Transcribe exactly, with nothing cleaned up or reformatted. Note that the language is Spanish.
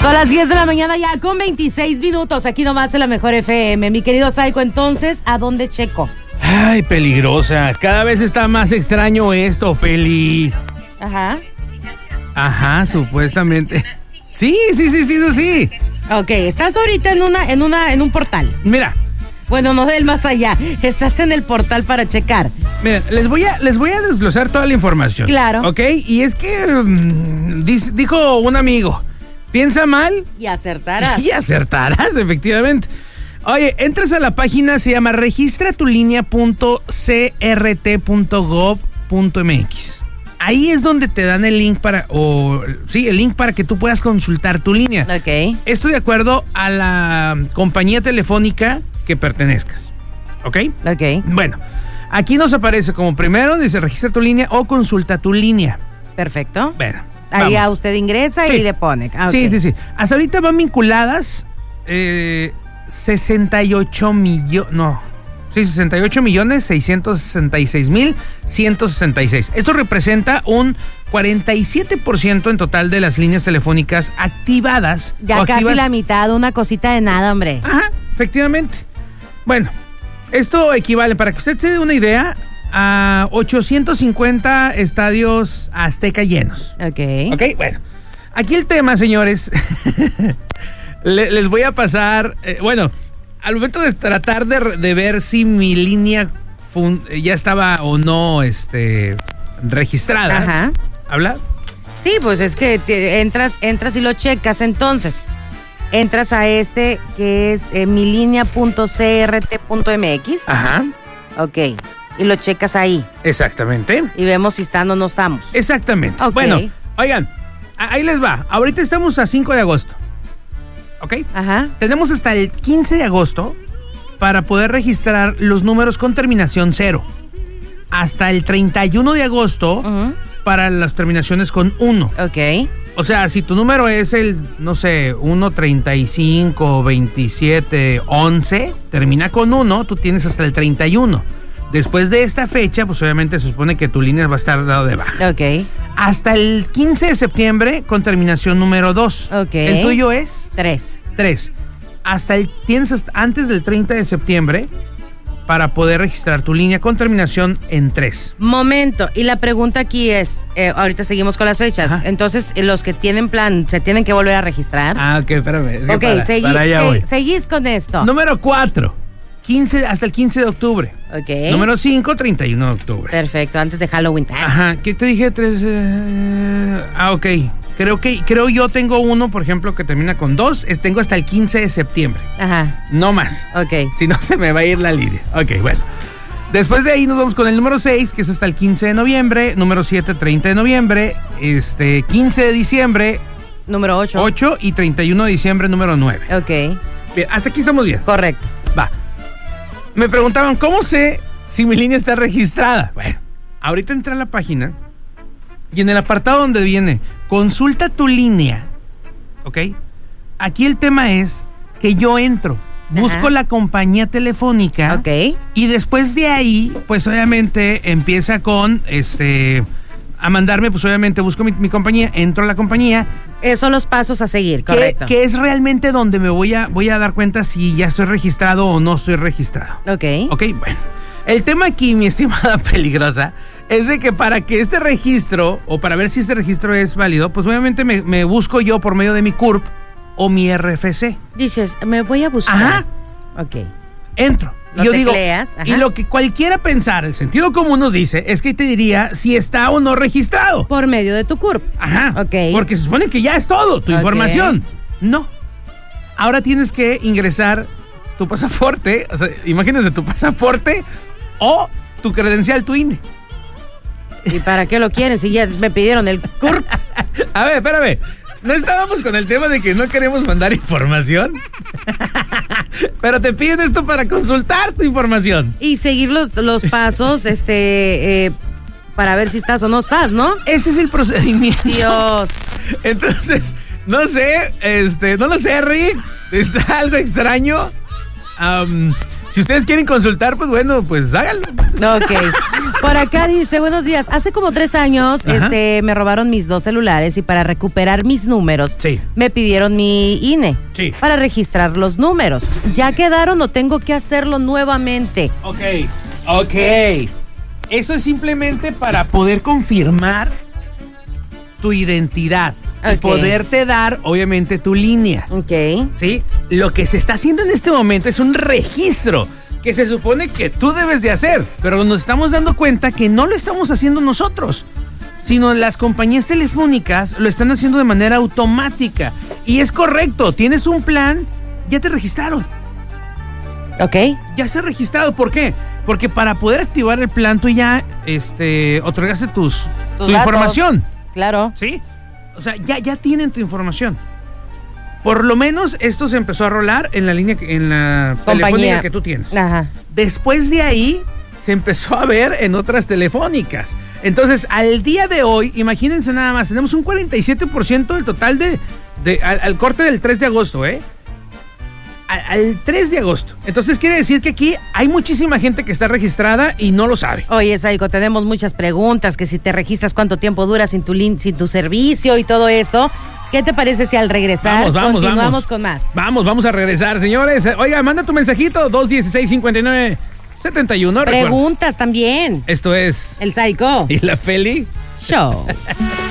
Son las diez de la mañana ya con veintiséis minutos, aquí nomás en la Mejor F M. Mi querido Saico, entonces, ¿a dónde checo? Ay, peligrosa. Cada vez está más extraño esto, Peli. Ajá. Ajá, supuestamente. Sí, sí, sí, sí, sí, sí. Ok, estás ahorita en una, en una, en un portal. Mira. Bueno, no del más allá. Estás en el portal para checar. Miren, les voy a, les voy a desglosar toda la información. Claro. Ok, y es que um, dis, dijo un amigo, piensa mal. Y acertarás. Y acertarás, efectivamente. Oye, entras a la página, se llama registratulinea punto c r t punto gov punto m x. Ahí es donde te dan el link para, o sí, el link para que tú puedas consultar tu línea. Ok. Esto de acuerdo a la compañía telefónica que pertenezcas. ¿Ok? Ok. Bueno, aquí nos aparece como primero, dice registra tu línea o consulta tu línea. Perfecto. Bueno. Ahí vamos. a usted ingresa Sí. y le pone. Ah, Sí, ok. sí, sí. Hasta ahorita van vinculadas eh, sesenta y ocho millones, no, sí, sesenta y ocho millones seiscientos sesenta y seis mil ciento sesenta y seis. Esto representa un cuarenta y siete por ciento en total de las líneas telefónicas activadas. Ya o casi activas- la mitad, una cosita de nada, hombre. Ajá, efectivamente. Bueno, esto equivale, para que usted se dé una idea, a ochocientos cincuenta estadios Azteca llenos. Ok. Ok, bueno. Aquí el tema, señores, le, les voy a pasar, eh, bueno, al momento de tratar de, de ver si mi línea fun, ya estaba o no este, registrada. Ajá. ¿Habla? Sí, pues es que te entras, entras y lo checas entonces. Entras a este que es eh, milinea punto c r t punto m x. Ajá, Ok. Y lo checas ahí. exactamente. Y vemos si están o no estamos. Exactamente. Ok. Bueno, oigan, a- ahí les va. Ahorita estamos a cinco de agosto. ¿Ok? Ajá. Tenemos hasta el quince de agosto para poder registrar los números con terminación cero. Hasta el treinta y uno de agosto Uh-huh. para las terminaciones con uno. Ok. O sea, si tu número es el, no sé, uno treinta y cinco veintisiete once, termina con uno, tú tienes hasta el treinta y uno. Después de esta fecha, pues obviamente se supone que tu línea va a estar dado de baja. Ok. Hasta el quince de septiembre con terminación número dos. Ok. ¿El tuyo es? Tres. tres. Hasta el, tienes hasta antes del treinta de septiembre para poder registrar tu línea con terminación en tres. Momento. Y la pregunta aquí es, eh, ahorita seguimos con las fechas. Ajá. Entonces, eh, los que tienen plan, ¿se tienen que volver a registrar? Ah, ok, espérame. Es que ok, para, segui- para allá se- voy. seguís con esto. Número cuatro. quince, hasta el quince de octubre. Ok. Número cinco, treinta y uno de octubre. Perfecto, antes de Halloween. Ah, Ajá, ¿qué te dije? Tres. eh, ah, ok. Creo que creo yo tengo uno, por ejemplo, que termina con dos. Es, tengo hasta el quince de septiembre. Ajá. No más. Ok. Si no, se me va a ir la línea. Ok, bueno. Después de ahí nos vamos con el número seis, que es hasta el quince de noviembre. Número siete, treinta de noviembre. Este, quince de diciembre, Número ocho. ocho. Y treinta y uno de diciembre, número nueve. Ok. Bien, hasta aquí estamos bien. Correcto. Va. Me preguntaban, ¿cómo sé si mi línea está registrada? Bueno, ahorita entré a la página y en el apartado donde viene consulta tu línea, ¿ok? Aquí el tema es que yo entro, busco Ajá. la compañía telefónica. Ok. Y después de ahí, pues obviamente empieza con, este, a mandarme, pues obviamente busco mi, mi compañía, entro a la compañía. Esos son los pasos a seguir, Que, correcto. que es realmente donde me voy a, voy a dar cuenta si ya estoy registrado o no estoy registrado. Ok. Ok, bueno. El tema aquí, mi estimada peligrosa, es de que para que este registro, o para ver si este registro es válido, pues obviamente me, me busco yo por medio de mi C U R P o mi R F C. Dices, me voy a buscar. Ajá. Ok. Entro. Lo Y yo digo, tecleas, ajá. y lo que cualquiera pensar, el sentido común nos dice, es que te diría si está o no registrado. Por medio de tu C U R P. Ajá. Ok. Porque se supone que ya es todo, tu Ok. información. No. Ahora tienes que ingresar tu pasaporte, o sea, imagínate tu pasaporte o tu credencial, tu I N E. ¿Y para qué lo quieren si ya me pidieron el C U R P? A ver, espérame. ¿No estábamos con el tema de que no queremos mandar información? Pero te piden esto para consultar tu información. Y seguir los, los pasos, este, eh, para ver si estás o no estás, ¿no? Ese es el procedimiento. Dios. Entonces, no sé, este, no lo sé, Rick. Está algo extraño. Um, si ustedes quieren consultar, pues bueno, pues háganlo. Ok. Por Por acá dice, buenos días, hace como tres años este, me robaron mis dos celulares y para recuperar mis números sí. me pidieron mi I N E sí. para registrar los números. ¿Ya quedaron o tengo que hacerlo nuevamente? Ok, ok. Eso es simplemente para poder confirmar tu identidad. Okay. Y poderte dar, obviamente, tu línea. Ok. ¿Sí? Lo que se está haciendo en este momento es un registro que se supone que tú debes de hacer, pero nos estamos dando cuenta que no lo estamos haciendo nosotros, sino las compañías telefónicas lo están haciendo de manera automática. Y es correcto, tienes un plan, ya te registraron. Ok. Ya se ha registrado, ¿por qué? Porque para poder activar el plan tú ya este, otorgaste tus, Tus tu datos. información. Claro. ¿Sí? O sea, ya, ya tienen tu información. Por lo menos esto se empezó a rolar en la línea, en la Compañía. telefónica que tú tienes. Ajá. Después de ahí se empezó a ver en otras telefónicas. Entonces, al día de hoy, imagínense nada más, tenemos un cuarenta y siete por ciento del total de, de al, al corte del tres de agosto, ¿eh? Al, al tres de agosto. Entonces quiere decir que aquí hay muchísima gente que está registrada y no lo sabe. Oye, Saico, tenemos muchas preguntas, que si te registras, cuánto tiempo dura sin tu, lin- sin tu servicio y todo esto. ¿Qué te parece si al regresar Vamos, vamos, continuamos vamos. con más? Vamos, vamos a regresar, señores. Oiga, manda tu mensajito, dos dieciséis cincuenta y nueve setenta y uno. Preguntas también. Esto es... El Saico ¿Y la Feli? Show.